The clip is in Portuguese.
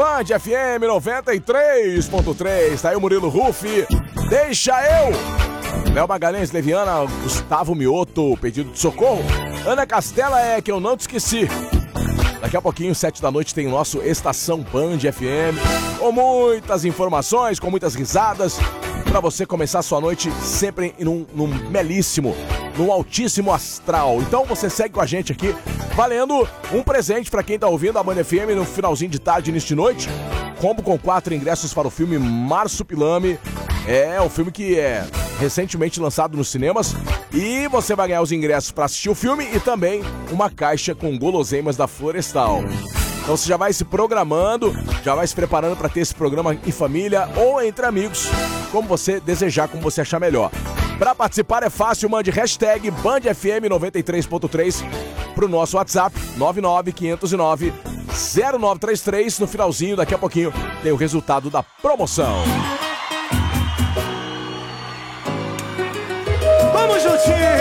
Band FM 93.3. Tá aí o Murilo Rufi. Deixa eu. Léo Magalhães, Leviana, Gustavo Mioto, pedido de socorro. Ana Castela é que eu não te esqueci. Daqui a pouquinho, 7 da noite, tem o nosso Estação Band FM. Com muitas informações, com muitas risadas. Pra você começar a sua noite sempre num belíssimo, num altíssimo astral. Então você segue com a gente aqui, valendo um presente pra quem tá ouvindo a Band FM no finalzinho de tarde, início de noite. Combo com 4 ingressos para o filme Marsupilame. É um filme que é recentemente lançado nos cinemas. E você vai ganhar os ingressos para assistir o filme e também uma caixa com guloseimas da Florestal. Então você já vai se programando, já vai se preparando para ter esse programa em família ou entre amigos, como você desejar, como você achar melhor. Para participar é fácil, mande hashtag BandFM93.3 pro nosso WhatsApp 99509-0933. No finalzinho, daqui a pouquinho, tem o resultado da promoção. Vamos juntinho!